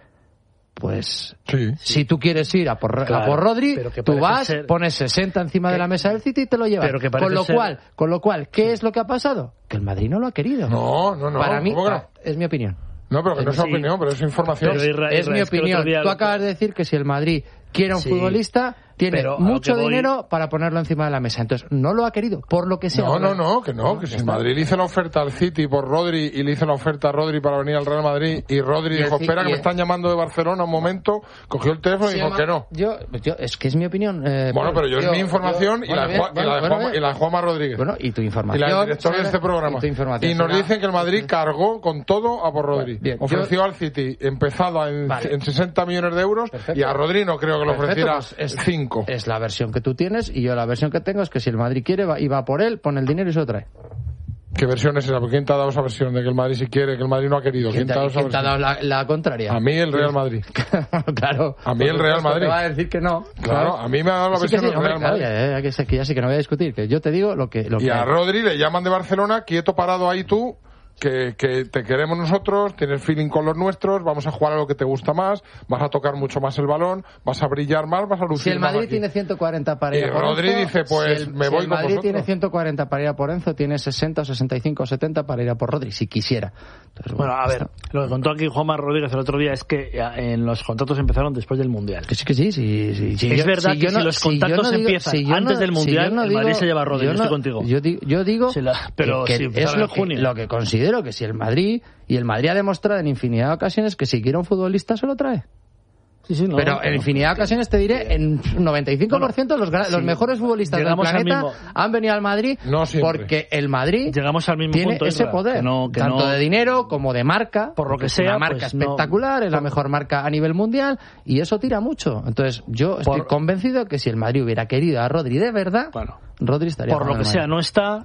Pues sí, si sí. tú quieres ir a por, claro, a por Rodri, tú vas, ser... pones sesenta encima que... de la mesa del City y te lo llevas. Pero que con lo ser... cual, con lo cual, ¿qué sí. es lo que ha pasado? Que el Madrid no lo ha querido. No, no, no. Para mí, no? es mi opinión. No, pero que no es sí. opinión, pero es información. Pero Isra, Isra, es mi opinión. Es tú acabas de decir que si el Madrid quiere a un sí. futbolista, tiene pero mucho voy... dinero para ponerlo encima de la mesa. Entonces, no lo ha querido, por lo que sea. No, no, no, que no, que si el Madrid le hizo la oferta al City por Rodri y le hizo la oferta a Rodri para venir al Real Madrid y Rodri y dijo, el, espera, que me están llamando de Barcelona un momento, cogió el teléfono sí, y dijo que no. Yo, yo, es que es mi opinión. Eh, bueno, pero yo, yo es mi información yo, y, bueno, la, bien, y, la bueno, Juanma, y la de Juanma Rodríguez. Bueno, y tu información. Y la del director de este programa. Y, y nos dicen que el Madrid cargó con todo a por Rodri. Bien, ofreció yo, al City, empezado en, vale. en sesenta millones de euros, perfecto. Y a Rodri no creo que lo ofreciera pues es, cinco. Es la versión que tú tienes y yo la versión que tengo es que si el Madrid quiere va, y va por él, pone el dinero y se lo trae. ¿Qué versión es esa? ¿Quién te ha dado esa versión de que el Madrid si quiere, que el Madrid no ha querido? ¿Quién, ¿Quién te ha dado, esa ¿quién te ha dado la, la contraria? A mí el Real Madrid. Claro. A mí el Real Madrid. Te va a decir que no. Claro, a mí me ha dado la sí versión del sí, Real Madrid. Claro, ya, ya, ya, que ya sí que no voy a discutir, que yo te digo lo que... Lo y que a hay. Rodri le llaman de Barcelona, quieto parado ahí tú, que, que te queremos nosotros, tienes feeling con los nuestros, vamos a jugar a lo que te gusta más, vas a tocar mucho más el balón, vas a brillar más, vas a lucir. Si el Madrid más tiene ciento cuarenta para ir y a por Rodri Enzo, dice, pues si el, me si voy el con Madrid vosotros. Tiene ciento cuarenta para ir a por Enzo, tiene sesenta, sesenta y cinco, setenta para ir a por Rodri, si quisiera. Entonces, bueno, bueno, a ver, lo que contó aquí Juanma Rodríguez el otro día es que en los contratos empezaron después del Mundial. Que sí, que sí, sí, sí, sí. Es yo, verdad si que no, si los contactos si no digo, empiezan si antes no, del Mundial, si no el Madrid digo, se lleva a Rodri, yo, no, estoy contigo. Yo digo, yo digo si la, pero que, si que es lo que, lo que considero que si el Madrid, y el Madrid ha demostrado en infinidad de ocasiones que si quiere un futbolista se lo trae. Sí, sí, no, pero no, en infinidad de ocasiones te diré, en noventa y cinco por ciento bueno, los, sí, los mejores futbolistas del planeta han venido al Madrid no porque el Madrid llegamos al mismo tiene punto, ese Isra, poder, que no, que tanto no... de dinero como de marca, por lo que es sea, una marca pues espectacular, no... es la mejor marca a nivel mundial y eso tira mucho. Entonces yo estoy por... convencido que si el Madrid hubiera querido a Rodri de verdad, bueno, Rodri estaría por lo que sea, no está.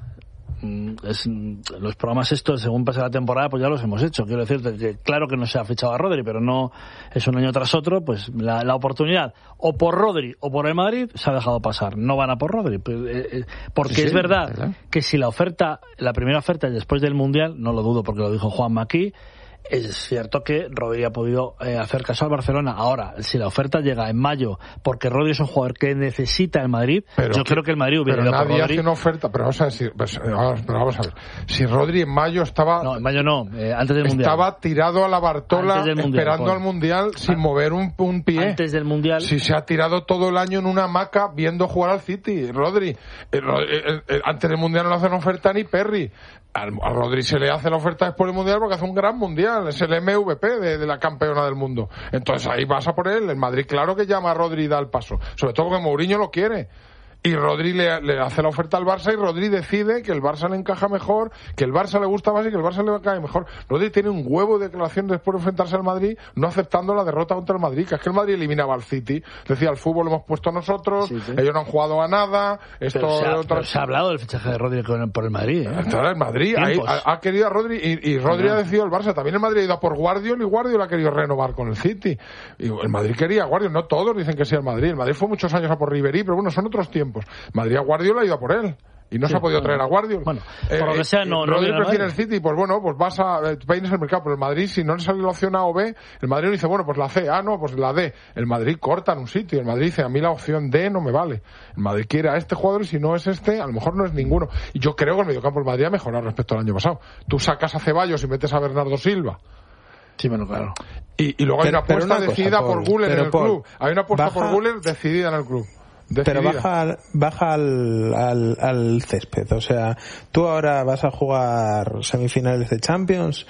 Es, los programas estos, según pasa la temporada, pues ya los hemos hecho. Quiero decirte que claro que no se ha fichado a Rodri, pero no es un año tras otro, pues la, la oportunidad o por Rodri o por el Madrid se ha dejado pasar. No van a por Rodri, pues, eh, porque sí, es sí, verdad ¿verdad? Que si la oferta, la primera oferta es después del Mundial, no lo dudo porque lo dijo Juanma aquí, Es cierto que Rodri ha podido eh, hacer caso al Barcelona. Ahora, si la oferta llega en mayo, porque Rodri es un jugador que necesita el Madrid, pero yo que, creo que el Madrid hubiera pero ido por nadie Rodri. hace una oferta, pero vamos a decir, pues, vamos, pero vamos a ver, si Rodri en mayo estaba... No, en mayo no, eh, antes del Mundial. Estaba tirado a la Bartola mundial, esperando Paul. al Mundial sin mover un, un pie. Antes del Mundial. Si se ha tirado todo el año en una hamaca viendo jugar al City, Rodri. El, el, el, antes del Mundial no le hacen oferta ni Perry. Al, a Rodri se le hace la oferta después del Mundial porque hace un gran Mundial, es el M V P de, de la campeona del mundo. Entonces ahí pasa por él. El Madrid claro que llama a Rodri y da el paso, sobre todo porque Mourinho lo quiere. Y Rodri le, le hace la oferta al Barça y Rodri decide que el Barça le encaja mejor, que el Barça le gusta más y que el Barça le cae mejor. Rodri tiene un huevo de declaración después de enfrentarse al Madrid, no aceptando la derrota contra el Madrid, que es que el Madrid eliminaba al City. Decía, el fútbol lo hemos puesto nosotros, sí, sí. ellos no han jugado a nada. Esto pero se, ha, otra... pero se ha hablado del fichaje de Rodri con, por el Madrid. ¿eh? Está el Madrid, ahí, ha, ha querido a Rodri y, y Rodri no. ha decidido el Barça. También el Madrid ha ido a por Guardiola y Guardiola ha querido renovar con el City. Y el Madrid quería a Guardiola, no todos dicen que sí al Madrid. El Madrid fue muchos años a por Ribéry, pero bueno, son otros tiempos. Madrid a Guardiola ha ido a por él y no sí, se ha podido traer a Guardiola. Bueno, por eh, lo que sea, no, no Rodri no prefiere el City, pues bueno, pues vas a eh, peines el mercado, pero el Madrid, si no le sale la opción A o B, el Madrid dice, bueno, pues la C, ah, no, pues la D. El Madrid corta en un sitio, el Madrid dice, a mí la opción D no me vale. El Madrid quiere a este jugador y si no es este, a lo mejor no es ninguno. Y yo creo que el mediocampo del Madrid ha mejorado respecto al año pasado. Tú sacas a Ceballos y metes a Bernardo Silva. Sí, bueno, claro. Y, y luego hay pero, una apuesta una decidida cosa, por Güler en el Paul, club. Hay una apuesta baja... por Güler decidida en el club. Decidida. Pero baja, baja al, al, al césped. O sea, tú ahora vas a jugar semifinales de Champions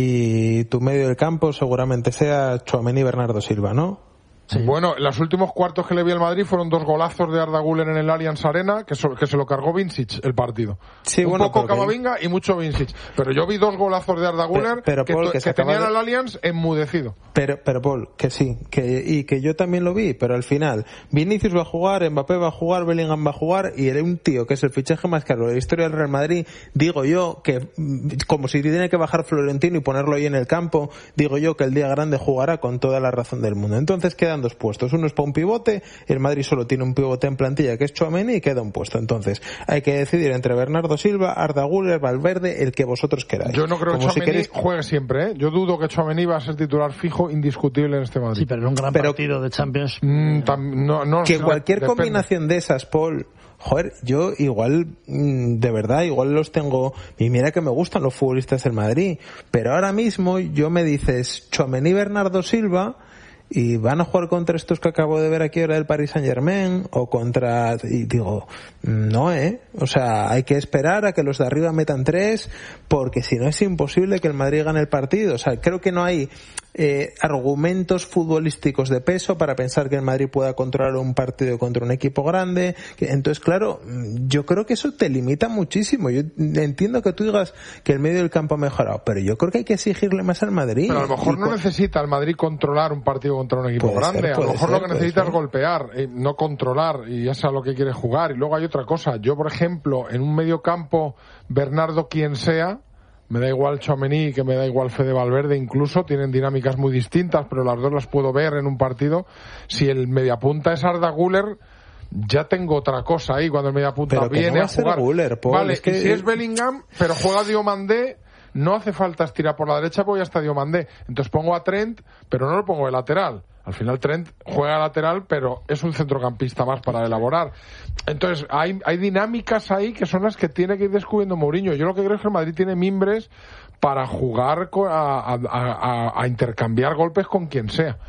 y tu medio del campo seguramente sea Tchouaméni y Bernardo Silva, ¿no? Sí. Bueno, los últimos cuartos que le vi al Madrid fueron dos golazos de Arda Güler en el Allianz Arena, que, so, que se lo cargó Vincic el partido. Sí, un bueno, poco Camavinga y mucho Vincic. Pero yo vi dos golazos de Arda Güler pero, pero, que, Paul, que, que tenían de... al Allianz enmudecido. Pero, pero Paul, que sí, que, y que yo también lo vi, pero al final Vinicius va a jugar, Mbappé va a jugar, Bellingham va a jugar y era un tío que es el fichaje más caro de la historia del Real Madrid. Digo yo que, como si tiene que bajar Florentino y ponerlo ahí en el campo, digo yo que el día grande jugará con toda la razón del mundo. Entonces quedan dos puestos. Uno es para un pivote, el Madrid solo tiene un pivote en plantilla que es Tchouaméni y queda un puesto. Entonces hay que decidir entre Bernardo Silva, Arda Güler, Valverde, el que vosotros queráis. Yo no creo Como que Tchouaméni si queréis... juegue siempre, ¿eh? Yo dudo que Tchouaméni va a ser titular fijo indiscutible en este Madrid. Sí, pero en un gran pero, partido de Champions. Mm, tam, no, no, que no, cualquier depende. combinación de esas, Paul, joder, yo igual, de verdad, igual los tengo, y mira que me gustan los futbolistas del Madrid, pero ahora mismo yo me dices Tchouaméni, Bernardo Silva, y van a jugar contra estos que acabo de ver aquí ahora del Paris Saint-Germain o contra, y digo, no, eh, o sea, hay que esperar a que los de arriba metan tres porque si no es imposible que el Madrid gane el partido. O sea, creo que no hay eh, argumentos futbolísticos de peso para pensar que el Madrid pueda controlar un partido contra un equipo grande. Entonces, claro, yo creo que eso te limita muchísimo. Yo entiendo que tú digas que el medio del campo ha mejorado, pero yo creo que hay que exigirle más al Madrid. Pero a lo mejor y no con... necesita el Madrid controlar un partido contra un equipo puede grande. Ser, a lo mejor ser, lo que necesita ser. es golpear, eh, no controlar, y eso es a lo que quiere jugar. Y luego hay otra cosa. Yo, por ejemplo, en un medio campo, Bernardo quien sea, me da igual Tchouaméni que me da igual Fede Valverde, incluso tienen dinámicas muy distintas, pero las dos las puedo ver en un partido. Si el mediapunta es Arda Güler, ya tengo otra cosa ahí cuando el mediapunta pero viene no a jugar. Güler, Paul, vale, es que... y si es Bellingham, pero juega Diomandé, no hace falta estirar por la derecha porque ya está Diomandé. Entonces pongo a Trent, pero no lo pongo de lateral. Al final Trent juega lateral, pero es un centrocampista más para elaborar. Entonces hay, hay dinámicas ahí que son las que tiene que ir descubriendo Mourinho. Yo lo que creo es que el Madrid tiene mimbres para jugar a, a, a, a intercambiar golpes con quien sea.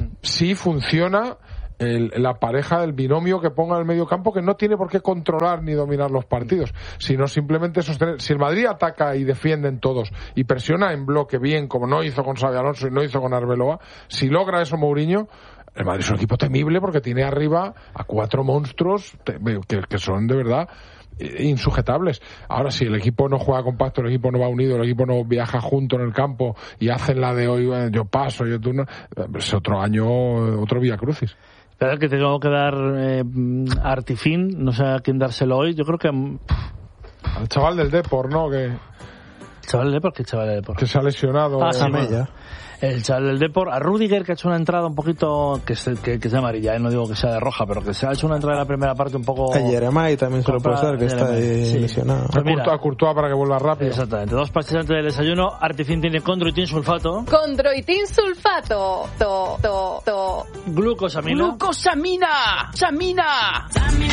Si funciona el, la pareja del binomio que ponga en el medio campo, que no tiene por qué controlar ni dominar los partidos, sino simplemente sostener. Si el Madrid ataca y defiende en todos y presiona en bloque bien, como no hizo con Xabi Alonso y no hizo con Arbeloa, si logra eso Mourinho, el Madrid es un equipo temible porque tiene arriba a cuatro monstruos que, que son de verdad insujetables. Ahora, si el equipo no juega compacto, el equipo no va unido, el equipo no viaja junto en el campo y hacen la de hoy, yo paso, yo tú no, es otro año, otro Vía Crucis. Espera, que tengo que dar eh, a Artifin, no sé a quién dárselo hoy, yo creo que al chaval del Depor, ¿no? Que Chaval del Depor, ¿qué chaval del Depor? Que se ha lesionado. Ah, sí, eh, bueno. El chaval del Depor, a Rudiger, que ha hecho una entrada un poquito, que es, que, que es de amarilla, ¿eh? No digo que sea de roja, pero que se ha hecho una entrada en la primera parte un poco... A Jeremai también se lo puede dar, que está ahí sí. lesionado. Pues mira, a Courtois para que vuelva rápido. Exactamente, dos pastillas antes del desayuno. Artifin tiene condroitin sulfato. Condroitin sulfato. To, to, to. Glucosamina. Glucosamina. Samina.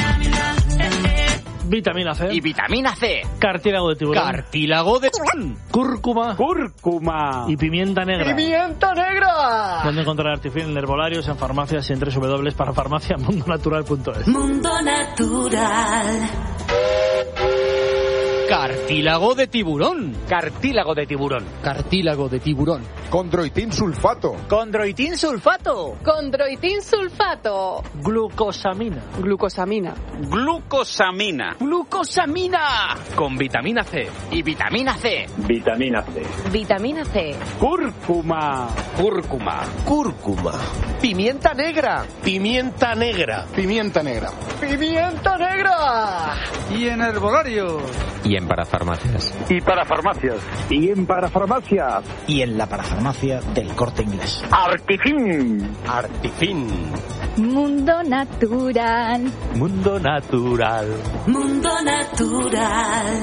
Vitamina C. Y vitamina C. Cartílago de tiburón. Cartílago de tiburón. Cúrcuma. Cúrcuma. Y pimienta negra. ¡Pimienta negra! ¿Dónde encontrar Artifin? En herbolarios, en farmacias y en doble u doble u doble u punto parafarmacia mundo natural punto es. Mundo Natural. Cartílago de tiburón. Cartílago de tiburón. Cartílago de tiburón. Condroitin sulfato. Condroitin sulfato. Condroitin sulfato. Glucosamina. Glucosamina. Glucosamina. Glucosamina. Con vitamina C. Y vitamina C. Vitamina C. Vitamina C. Cúrcuma. Cúrcuma. Cúrcuma. Pimienta negra. Pimienta negra. Pimienta negra. Pimienta negra. Y en herbolarios. Y en parafarmacias. Y para farmacias. Y en parafarmacias. Y en la parafarmacia del Corte Inglés. Artifin. Artifin. Mundo Natural. Mundo Natural. Mundo Natural.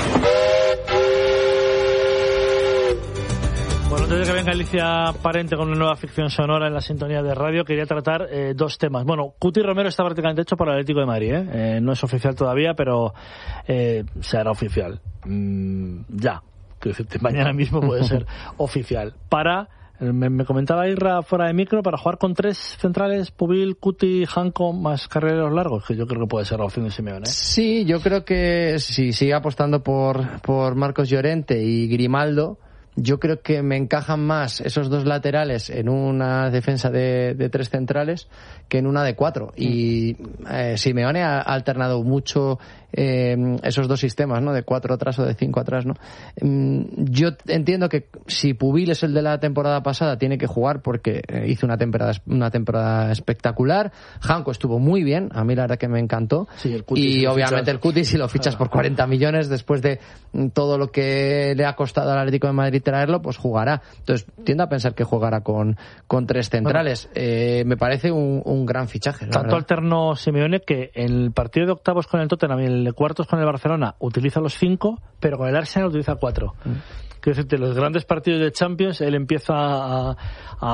Bueno, antes de que venga Alicia Parente con una nueva ficción sonora en la sintonía de radio, quería tratar eh, dos temas. Bueno, Cuti Romero está prácticamente hecho por el Atlético de Madrid, ¿eh? Eh, no es oficial todavía, pero eh, se hará oficial. Mm, ya, quiero decirte, mañana mismo puede ser oficial. Para, me, me comentaba Irra fuera de micro, para jugar con tres centrales, Pubil, Cuti, Janko, más carreros largos, que yo creo que puede ser la opción de Simeone, ¿eh? Sí, yo creo que si sigue apostando por, por Marcos Llorente y Grimaldo, yo creo que me encajan más esos dos laterales en una defensa de, de tres centrales que en una de cuatro. Y eh, Simeone ha, ha alternado mucho eh, esos dos sistemas, ¿no? De cuatro atrás o de cinco atrás, ¿no? Yo entiendo que si Pubil es el de la temporada pasada, tiene que jugar porque hizo una temporada una temporada espectacular. Janko estuvo muy bien, a mí la verdad que me encantó. Sí, el Cuti, y si obviamente fichas... el Cuti, si lo fichas por cuarenta millones después de todo lo que le ha costado al Atlético de Madrid traerlo, pues jugará. Entonces, tiendo a pensar que jugará con, con tres centrales. Bueno, eh, me parece un, un gran fichaje. Tanto alternó Simeone que en el partido de octavos con el Tottenham y el de cuartos con el Barcelona utiliza los cinco, pero con el Arsenal utiliza cuatro. Mm. Quiero decirte, los grandes partidos de Champions, él empieza a... a,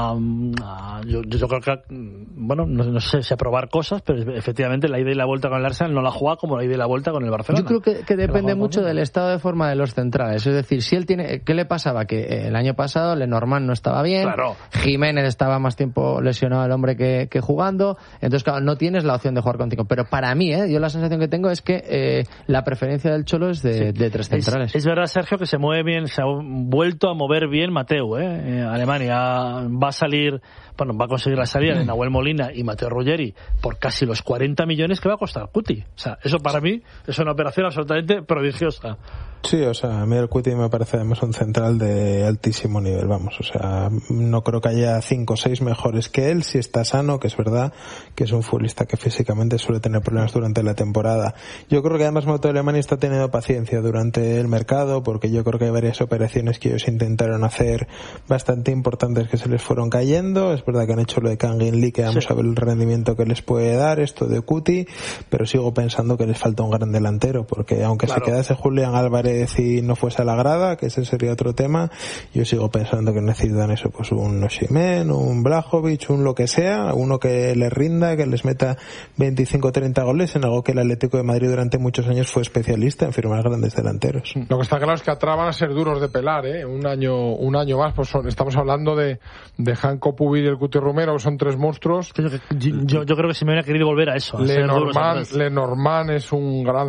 a yo, yo creo que, bueno, no, no sé si a probar cosas, pero efectivamente la ida y la vuelta con el Arsenal no la juega como la ida y la vuelta con el Barcelona. Yo creo que, que depende mucho del estado de forma de los centrales. Es decir, si él tiene... ¿Qué le pasaba? Que el año pasado Lenormand no estaba bien, claro. Jiménez estaba más tiempo lesionado el hombre que, que jugando, entonces claro, no tienes la opción de jugar con cinco. Pero para mí, ¿eh? yo la sensación que tengo es que eh, la preferencia del Cholo es de, sí. de tres centrales. Es, es verdad, Sergio, que se mueve bien, se ha vuelto a mover bien Mateu, ¿eh? eh Alemania va a salir, bueno, va a conseguir la salida de Nahuel Molina y Matteo Ruggeri por casi los cuarenta millones que va a costar Cuti. O sea, eso para mí es una operación absolutamente prodigiosa. Sí, o sea, a mí el Cuti me parece además un central de altísimo nivel, vamos, o sea, no creo que haya cinco o seis mejores que él, si está sano, que es verdad que es un futbolista que físicamente suele tener problemas durante la temporada. Yo creo que además Mateo Alemania está teniendo paciencia durante el mercado, porque yo creo que hay varias operaciones que ellos intentaron hacer bastante importantes que se les fueron cayendo. Es verdad que han hecho lo de Kangin Lee, que vamos sí. a ver el rendimiento que les puede dar, esto de Cuti, pero sigo pensando que les falta un gran delantero, porque aunque claro. se quedase Julián Álvarez y no fuese a la grada, que ese sería otro tema, yo sigo pensando que necesitan eso, pues un Osimhen, un Blajovic, un lo que sea, uno que les rinda, que les meta veinticinco o treinta goles, en algo que el Atlético de Madrid durante muchos años fue especialista en firmar grandes delanteros. Lo que está claro es que atrás van a ser duros de pelar, ¿eh? Un año, un año más, pues son, estamos hablando de, de Janko, Pubil y el Cuti Romero, son tres monstruos. Yo, yo, yo creo que Simeone ha querido volver a eso. A Lenormand, Lenormand es un gran